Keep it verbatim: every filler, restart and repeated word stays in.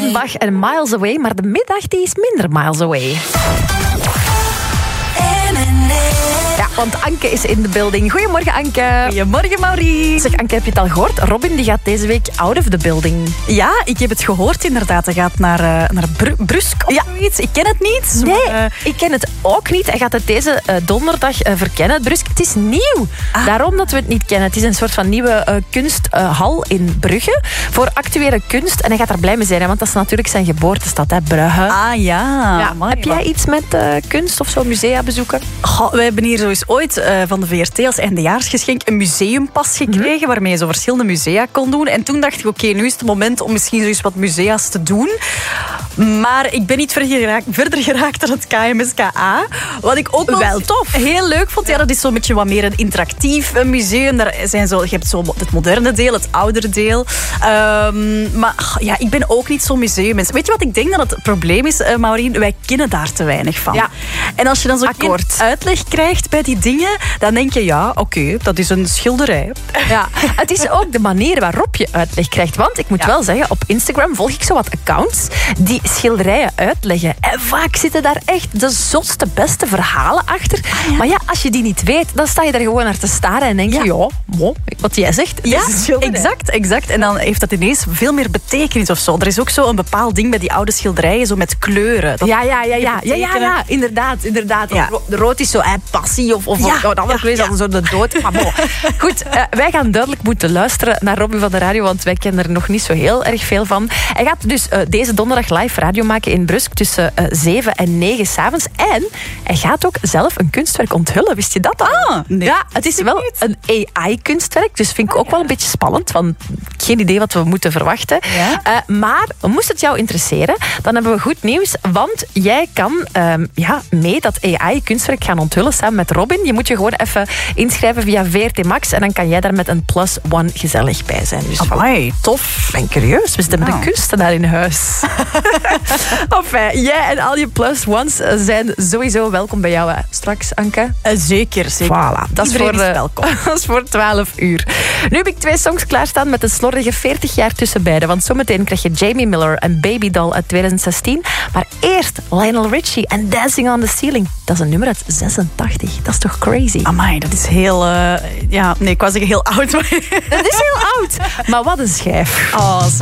Offenbach en Miles Away, maar de middag die is minder Miles Away. Ja, want Anke is in de building. Goedemorgen, Anke. Goedemorgen, Maurice. Zeg, Anke, heb je het al gehoord? Robin die gaat deze week out of the building. Ja, ik heb het gehoord inderdaad. Hij gaat naar, uh, naar Br- Brusk of ja. zoiets. Ik ken het niet. Nee, maar, uh... ik ken het ook niet. Hij gaat het deze uh, donderdag uh, verkennen. Het Brusk, het is nieuw. Ah. Daarom dat we het niet kennen. Het is een soort van nieuwe uh, kunsthal uh, in Brugge voor actuele kunst. En hij gaat er blij mee zijn, hè, want dat is natuurlijk zijn geboortestad, hè, Brugge. Ah ja. ja. Heb jij iets met uh, kunst of zo, musea bezoeken? Goh, wij hebben hier zo eens ooit uh, van de V R T als eindejaarsgeschenk een museumpas gekregen, mm-hmm. waarmee je zo verschillende musea kon doen. En toen dacht ik, oké, okay, nu is het moment om misschien zo eens wat musea's te doen. Maar ik ben niet verder geraakt, verder geraakt dan het K M S K A. Wat ik ook wel, wel tof. heel leuk vond. Ja, dat is zo'n beetje wat meer een interactief museum. Daar zijn zo, je hebt zo het moderne deel, het oudere deel. Um, maar ja, ik ben ook niet zo'n museummens. Weet je wat ik denk dat het probleem is, uh, Maureen? Wij kennen daar te weinig van. Ja. En als je dan zo'n uitleg krijgt bij die dingen, dan denk je, ja, oké, okay, dat is een schilderij. Ja, het is ook de manier waarop je uitleg krijgt. Want ik moet ja. wel zeggen, op Instagram volg ik zo wat accounts die schilderijen uitleggen. En vaak zitten daar echt de zotste, beste verhalen achter. Ah, ja. Maar ja, als je die niet weet, dan sta je er gewoon naar te staren en denk je, ja, ja mo, wat jij zegt, ja, is exact, exact. En dan heeft dat ineens veel meer betekenis of zo. Er is ook zo een bepaald ding bij die oude schilderijen, zo met kleuren. Dat ja, ja, ja, ja, ja, ja, ja, inderdaad, inderdaad. Ja. De rood is zo eh, passie of, of ja, de andere kleur is ja. zo de dood. Maar bon. Goed, uh, wij gaan duidelijk moeten luisteren naar Robin van de Radio, want wij kennen er nog niet zo heel erg veel van. Hij gaat dus uh, deze donderdag live radio maken in Brusk tussen uh, zeven en negen 's avonds. En hij gaat ook zelf een kunstwerk onthullen. Wist je dat al? Ah, nee. Ja, het is wel een A I-kunstwerk, dus vind ik ook wel een beetje spannend. Van, geen idee wat we moeten verwachten. Ja? Uh, maar moest het jou interesseren, dan hebben we goed nieuws, want jij kan um, ja, mee dat A I-kunstwerk gaan onthullen samen met Robin. Je moet je gewoon even inschrijven via V R T Max en dan kan jij daar met een plus one gezellig bij zijn. Dus amai, tof. Ben curieus. We zitten met een kunstenaar in huis. Enfin, jij en al je plus ones zijn sowieso welkom bij jou hè. Straks, Anke. Uh, zeker, zeker. Voilà, dat is, voor, is welkom. Dat is voor twaalf uur. Nu heb ik twee songs klaarstaan met een slordige veertig jaar tussen beiden. Want zometeen krijg je Jamie Miller en Baby Doll uit twintig zestien. Maar eerst Lionel Richie en Dancing on the Ceiling. Dat is een nummer uit zesentachtig. Dat is toch crazy? Amai, dat is heel... Uh, ja, nee, ik wou zeggen heel oud. Maar... Dat is heel oud. Maar wat een schijf. Oh,